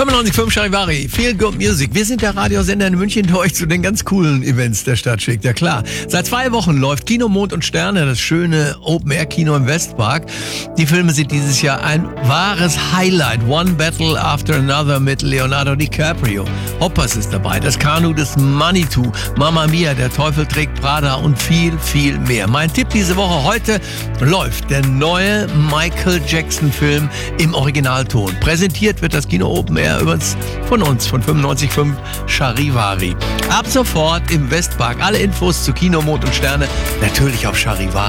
95.5 Charivari, Feel Good Music. Wir sind der Radiosender in München, der euch zu den ganz coolen Events der Stadt schickt. Ja klar. Seit 2 Wochen läuft Kino Mond und Sterne, das schöne Open-Air-Kino im Westpark. Die Filme sind dieses Jahr ein wahres Highlight. One Battle After Another mit Leonardo DiCaprio. Hoppers ist dabei, das Kanu des Manitou, Mamma Mia, der Teufel trägt Prada und viel, viel mehr. Mein Tipp diese Woche: heute läuft der neue Michael Jackson-Film im Originalton. Präsentiert wird das Kino Open Air übrigens von uns, von 95.5 Charivari. Ab sofort im Westpark. Alle Infos zu Kino Mond und Sterne natürlich auf charivari.de.